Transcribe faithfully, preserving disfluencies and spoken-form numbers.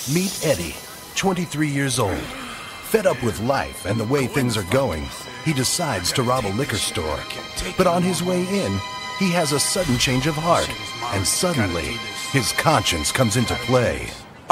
Meet Eddie, twenty-three years old. Fed up with life and the way things are going, he decides to rob a liquor store. But on his way in, he has a sudden change of heart, and suddenly, his conscience comes into play.